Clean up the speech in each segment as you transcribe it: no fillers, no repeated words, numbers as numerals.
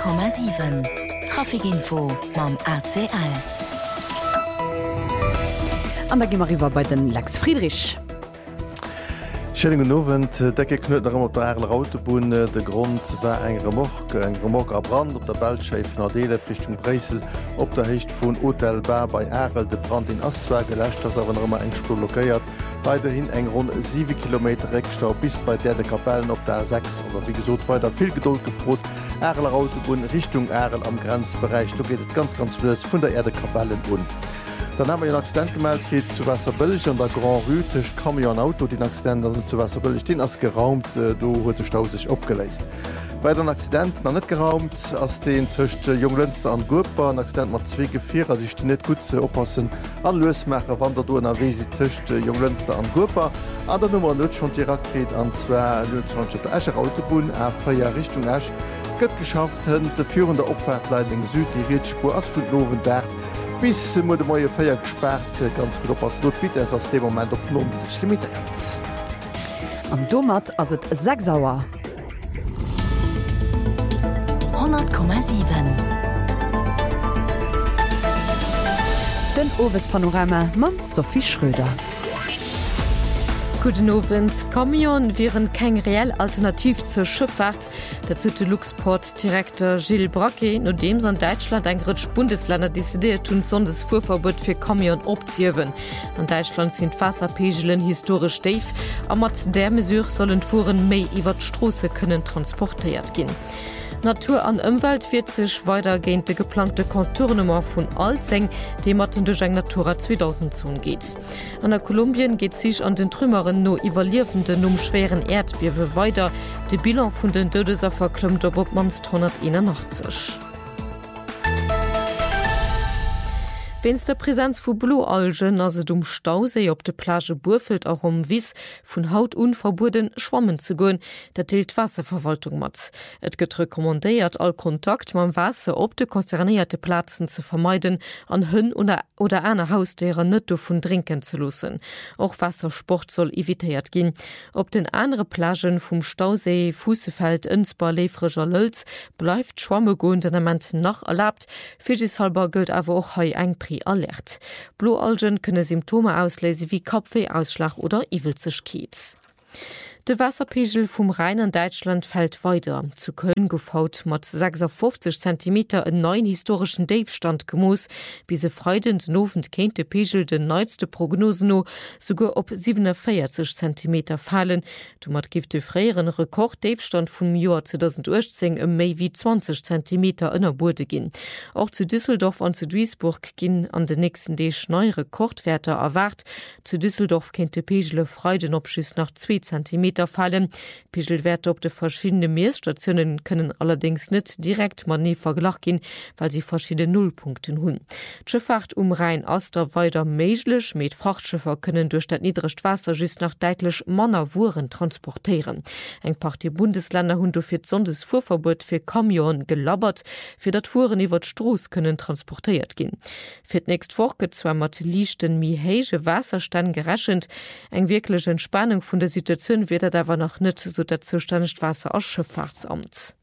100,7 Trafikinfo mam ACL. An der Gimmer bei den Lex Friedrich. Schönen Abend. Decke knüt nach op der Erler Autobahn. Der Grund war eng Remork a Brand op der Beltscheif Nadele Richtung Bresel op der Hecht vun Hotel Bar bei Erel. De Brand in Aswer gelöscht, das aber noch immer eng Spur blockiert. Weiterhin eng rund 7 Kilometer Reckstau bis bei der Kapellen op der A6. Aber wie gesagt, weiter viel Geduld gefrot. Erler Autobahn Richtung Erel am Grenzbereich. Da geht es ganz los von der Erde Kapellen un. Dann haben wir einen Accident gemeldet zu Wasserböllig an der Grand Rue. Das Camion Auto, den Accident zu Wasserböllig, den ist geraumt, da hat der Stau sich abgeleist. Weiter ein Accident noch nicht geraumt, als den zwischen Junglünster und Gurpa. Ein Accident mit 2 Gefährten, die stehen nicht gut zu aufpassen. An Lösmacher wandert du in der Wese zwischen Junglünster und Gurpa. An der Nummer 9 schon direkt geht an 2 auf der Escher Autobahn, A4 Richtung Esch. Geht geschafft, die führende Abfahrtleitung Süd, die Riedspur aus von Lovenberg. Bis mo de moie Féier gesperrt ganz gut op ass Notwit ass de moment op 90 Limit. Am Domat ass et 6 Sauer. 100,7 Den Owes Panorama mam Sophie Schröder. Guten Abend. Camion wären kein reell Alternativ zur Schifffahrt. Dazu der Luxport-Direktor Gilles Brocquet, nur dem so in Deutschland ein Gritsch Bundesländer dezidiert und sonst Fuhrverbot für Camion abziehen. In Deutschland sind Wasserpegelen historisch tief, aber mit der Mesure sollen Fuhren mehr über die Straße können transportiert gehen. Natur an Umwelt wird sich weitergehend de geplante Kontournement von Alzeng, dem Matten durch ein Natura 2000 zugeht. An der Kolumbien geht sich an den Trümmeren no evaluierenden schweren Erdbeben weiter. De Bilan von den Todesopfer klommt op manst 181. Wenns der Präsenz vu Blualgen as Stausee op de Plage Burfeld auch Wies vun Haut unverbuden schwammen zu goen, dat tilt Wasserverwaltung mat. Et get rekommandéiert all Kontakt mam Wasser op de konzernierte Platzen zu vermeiden, an hunn oder einer Hausderer net vun trinken zu lussen. Auch Wassersport soll evitiert gin. Op den andere Plagen vum Stausee, Fussefeld, Insbar, Lefrischer Lölz bleibt Schwamme goen denament noch erlaubt. Fischishalber gilt aber auch hei eng alert. Blualgen können Symptome auslesen wie Kopfweh, Ausschlag oder Iwelzechkiez. De Wasserpegel vum Rhein an Deutschland fällt weiter. Zu Köln gefaut mat 56 cm en neuen historischen Davestand gemoos, bis se freudend novent kennt de Pegel den neueste Prognose no sogar op 47 cm fallen. Du mat gift de freieren Rekord Davestand vum Joar 2018 im Mai wie 20 cm ënner Burde gin. Auch zu Düsseldorf an zu Duisburg gin an den nächsten Dech neue Rekordwerte erwart. Zu Düsseldorf kennt de Pegel freuden opschüss nach 2 cm fallen. Pegelwerte op de verschiedene Meeresstationen können allerdings net direkt man nie verglach gin, weil sie verschiedene Nullpunkten hunn. Schifffahrt Rhein Aster weiter meiglech mit Frachtschiffer können durch dat niedrigst Wasser just nach deitlich Mannerwuren transportieren. Eng paar die Bundesländer hun fir sondes Fuhrverbot fir Camion gelabbert, fir dat Fuhren iwwer Stroß können transportiert gin. Fir nächst Woche zwar mat lichten mihége Wasserstand gerechend, eng wirklich Entspannung vun der Situation wird dawer noch net so der zuständig Wasser aus Schifffahrtsamts.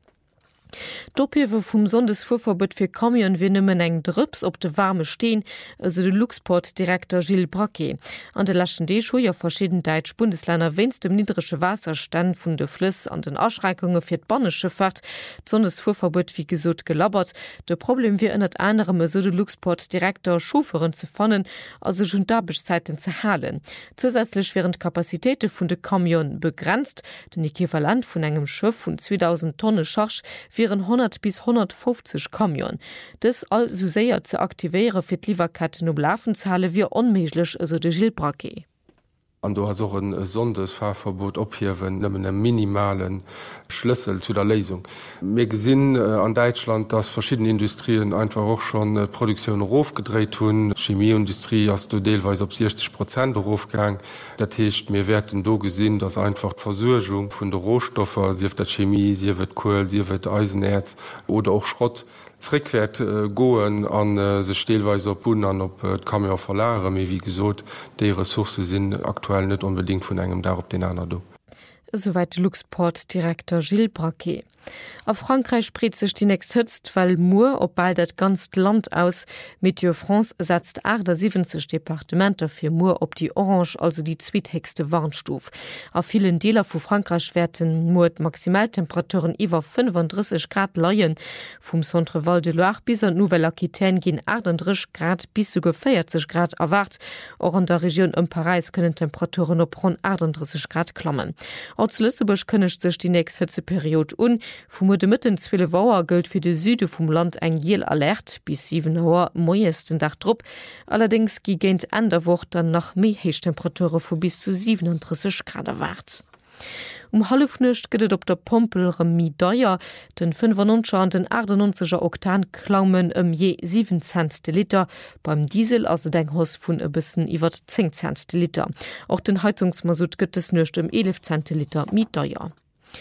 Dopiewe vum Sondesfuhrverbot fir Camion wie nëmmen eng Drps op de warme steen, also de Luxport-Direktor Gilles Brocquet. An de laschen Deeschuier verschieden Deitsch Bundesländer wennst dem niedrigsche Wasserstand vun de Flüss an den Ausschränkungen fir d'Banneschifffahrt, Sondesfuhrverbot wie gesot gelabbert. De Problem wie ënnert anderem so de Luxport-Direktor Schoferen zu fannen, also schon Dabechzeiten zu halen. Zusätzlich wären Kapazitäten vun de Camion begrenzt, den Äquivalent vun engem Schiff vun 2000 Tonnen Charge wären 100 bis 150 Camion. Das all so sehr zu aktivieren für die Lieferketten Lafenzahle wie unmöglich, also de Gilles Brocquet. Und du hast auch ein Sondesfahrverbot abheben, nämlich einen minimalen Schlüssel zu der Lesung. Wir gesehen an Deutschland, dass verschiedene Industrien einfach auch schon Produktion aufgedreht haben. Chemieindustrie hast du teilweise auf 60% aufgegangen. Das heißt, wir werden da gesehen, dass einfach die Versorgung von den Rohstoffen, sie wird Chemie, sie wird Kohle, sie wird Eisenerz oder auch Schrott, zurückwärts gehen an sich teilweise op an op kann man ja verlagern, wie gesagt, die Ressourcen sind aktuell nicht unbedingt von einem da auf den anderen. Soweit Luxportdirektor Gilles Braquet. A Frankreich spriet sech die nächst hëtzt, weil Mour op bald dat ganz Land aus. Météo France setzt 78 Departementer fir Mour op die Orange, also die zweethegste Warnstuf. A vielen Deler vu Frankreich werden Mour Maximaltemperaturen iwwer 35 Grad leien. Vom Centre Val de Loire bis an Nouvelle-Aquitaine gin 38 Grad bis zu 40 Grad erwart. Auch an der Region um Paris können Temperaturen op rund 38 Grad klammen. Auch zu Lützeburg kënnecht sech die nächst Hitzeperiode un. Vom de mitten 12 Auer gilt fir de Süde vum Land eng Jeel alert bis 7 Auer moiesten Dach drop. Allerdings gi géint an der Woche dann nach méi Heichtemperature vu bis zu 37 Grad erwart. Halfnucht gëtt op der Pompel Remi Deier, den 95 an den 98er Oktan klaumen je 7 Cent de Liter, beim Diesel as deng Hoss vun e bisssen iwwer 10 Cent de Liter. Auch den Heizungsmasut gëtt es nucht 11 Cent Liter Mietdeier.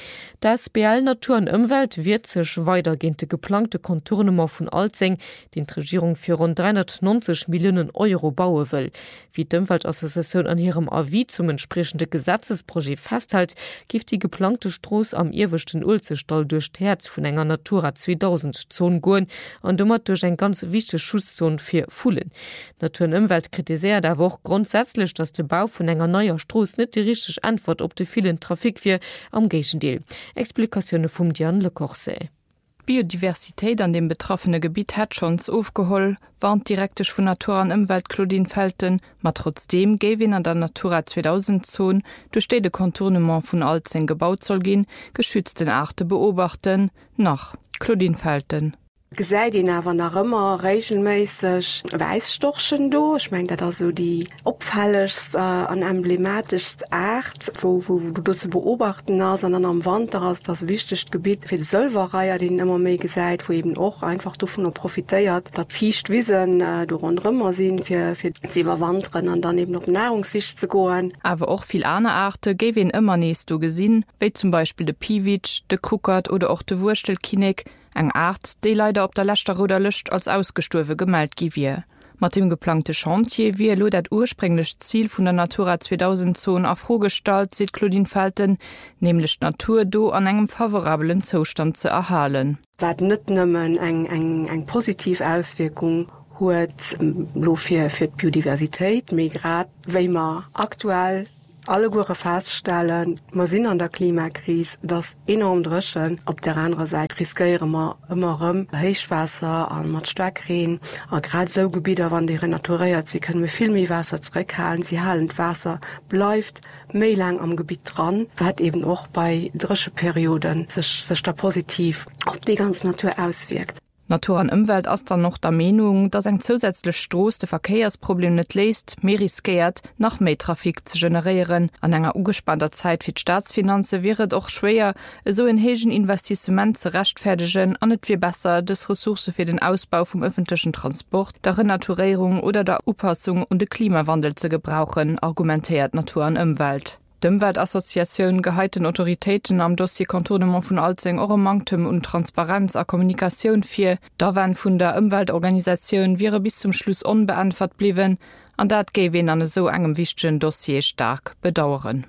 Das BL Natur und Umwelt wird sich weitergehende geplante Kontournummer von Alzing, den die Regierung für rund 390 Millionen Euro bauen will. Wie die Umweltassoziation an ihrem Avis zum entsprechenden Gesetzesprojekt festhält, gibt die geplante Straße am irwischten Ulzestall durch das Herz von einer Natura 2000 Zone gehen und damit durch eine ganz wichtige Schutzzone für Fohlen. Natur und Umwelt kritisiert aber auch grundsätzlich, dass der Bau von einer neuen Straße nicht die richtige Antwort auf die vielen Trafik für am Gegenteil. Explikationune vum Diane Le Corset. Biodiversitéit an dem betroffene Gebiet hat schons aufgeholl, warnt direktech vun Natur an Umwelt Claudine Felten, mat trotzdem gewinn an der Natura 2000 Zone durch de Kontournement vun Alzing gebaut soll gin, geschützten Arte beobachten, nach Claudine Felten. Gesäit den awer nach ëmmer regelmäßig Weisstorchen do. Ich mein, dat so die opfälligst an emblematischst Art, wo du zu beobachten hast, sondern am Wander as das wichtigste Gebiet fir de Sölvereier, den immer méi gesäit, wo eben auch einfach davon profitéiert, dat ficht Wiesen du rund rëmmer sinn fir zewer wandren an dann eben op Nahrungssicht zu goen. Aber auch viel andere Arte gewinn immer neest du gesinn, wie zum Beispiel de Piwitsch, de Kuckert oder auch de Wurstelkinek, eng Art, déi leider op der Lächter oder Lücht als ausgestuwe gemeldt gi wie. Mat dem geplante Chantier wie lo dat ursprünglich Ziel vun der Natura 2000 Zone afrogestalt, sieht Claudine Felten, nämlich Natur do an engem favorablen Zustand zu erhalen. Wat net nëmmen eng positiv Auswirkung huet lo fir Biodiversität, méi grad wéi ma aktuell alle Gure feststellen, ma sinn an der Klimakrise, das enorm dreschen. Op der anderen Seite riskieren wir immer Heichwasser an mat Starkregen. Und gerade so Gebiete, wann die renaturiert, sie können wir viel mehr Wasser zurückhalten. Sie halten Wasser, bleibt mehr lang am Gebiet dran, was eben auch bei dresche Perioden sich da positiv auf die ganze Natur auswirkt. Natur an Umwelt ass dann noch der Meinung, dass eng zusätzlich Stroß de Verkehrsproblem net lässt, mehr riskiert, nach mehr Trafik zu generieren. An enger ugespannter Zeit für die Staatsfinanzen wäre doch schwer, so in hegen Investiment zu rechtfertigen, an net wie besser des Ressource für den Ausbau vom öffentlichen Transport, der Renaturierung oder der Upassung und den Klimawandel zu gebrauchen, argumentiert Natur an Umwelt. D'Umweltassoziatioun geheiten Autoritäten am Dossier Kontournement vun Alzing Oremantem und Transparenz a Kommunikationun fir, da wenn vun der Umweltorganisationun wiere bis zum Schluss unbeantwort bliwen, an dat gewinn an so engem wichtigen Dossier stark bedauern.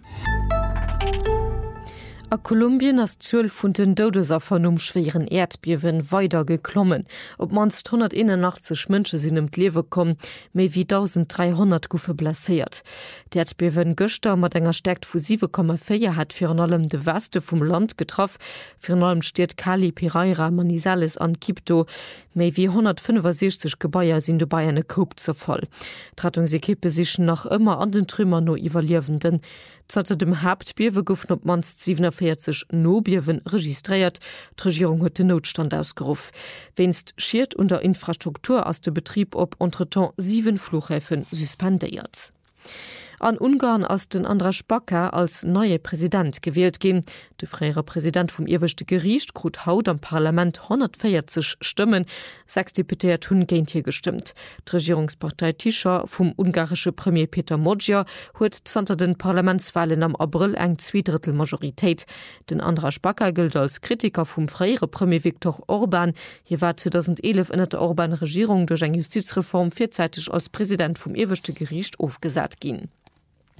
A Kolumbien as 12 vun den Todesopfern schweren Erdbeben weiter geklommen. Ob manst 181 Mënsche sinn im Lewe kom, méi wie 1300 Gufe blessiert. Die Erdbeben Göster mat enger stärkt vu 7,4 hat fir an allem de Weste vum Land getroff. Fir an allem steht Cali, Pereira, Manizales an Quibdó. Méi wie 165 Gebäier sind dabei eine Koop zerfall. Rettungsekippe sichchen nach immer an den Trümmer no evaluierenden. Zater dem Hauptbiewe goufen op manst 47 Nobiewen registriert, die Regierung huet den Notstand ausgerufen. Wenst schiert unter Infrastruktur aus dem Betrieb op entretemps 7 Flughäfen suspendiert. An Ungarn ass den Andras Backer als neue Präsident gewählt gin. De freiere Präsident vom Irwischte Gericht krut haut am Parlament 140 Stimmen. 6 Deputiert hunn géint hier gestimmt. Die Regierungspartei Tischer vom ungarische Premier Peter Modja huet zanter den Parlamentswahlen am April eng 2/3 Majoritéit. Den Andras Backer gilt als Kritiker vom freiere Premier Viktor Orban. Hier war 2011 in der Orban-Regierung durch eine Justizreform vierzeitig als Präsident vom Irwischte Gericht aufgesat gin.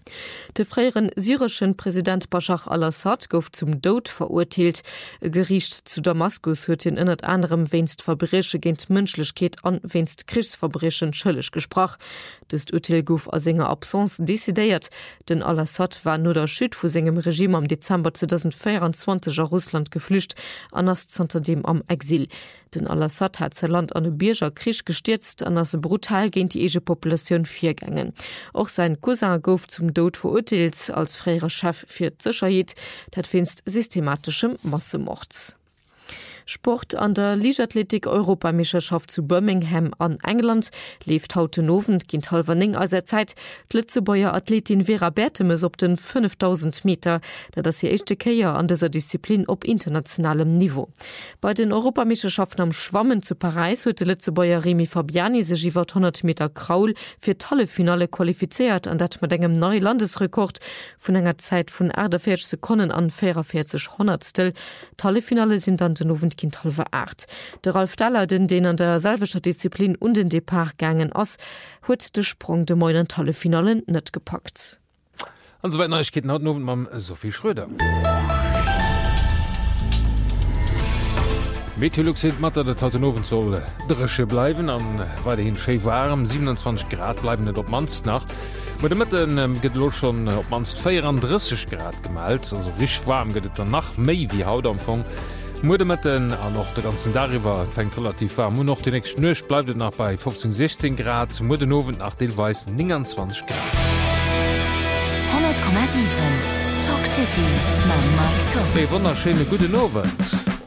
De freieren syrischen Präsident Bashar al-Assad gouf zum Tod verurteilt. E Gericht zu Damaskus huet in innert anderem wennst Verbreche géint Mënschlechkeet an wennst Kriegsverbrechen schëllech gesprach. Dst Urteil gouf a senger Absence desideiert, denn al-Assad war no der Schüd vu segem Regime am Dezember 2024 a Russland geflücht, anders zunter dem am Exil. Den al-Assad hat sein Land an e Bierger Krieg gestürzt, an as brutal géint die ege Populationun virgängen. Auch sein Cousin gouf zum Tod verurteilt als freier Chef fir Sicherheit, dat finst systematischem Massemords. Sport an der Leichtathletik-Europameisterschaft zu Birmingham an England lebt hauten Abend ginnt halverning als Zeit Lützebauer Athletin Vera Bertemes op den 5000 Meter, da das hier echte Käier an dieser Disziplin op internationalem Niveau. Bei den Europameisterschaften am Schwammen zu Paris heute Lützebauer Remi Fabiani sich über 100 Meter Kraul für tolle Finale qualifiziert, an dat mit engem neuen Landesrekord von enger Zeit von 40 Sekunden an 44 Hundertstel. Tolle Finale sind dann den Abend kind halbe 8. Der Ralf Daller, den an der selvischer Disziplin und den Depart gangen ass, huet de Sprung de moinen tolle Finalen net gepackt. Ansoweit Neuigkeiten haut nowen mam Sophie Schröder. Meteorolog sind Matter der Tautonoven soll dresche bleiben an weiterhin schee warm 27 Grad bleiben net op Manst nach. Mit der Mitte geht los schon op Manst 34 Grad gemalt, also rich warm geht dann nach Mei wie Hautamfang. Mudemetten an noch der ganzen darüber fängt relativ warm. Nur noch die nächste Schnürsch bleibt nach bei 15-16 Grad, Mudenoven nach Deelweis 29 Grad. 100,7 Talk City, Mike Top. Wunderschöne gute Novent.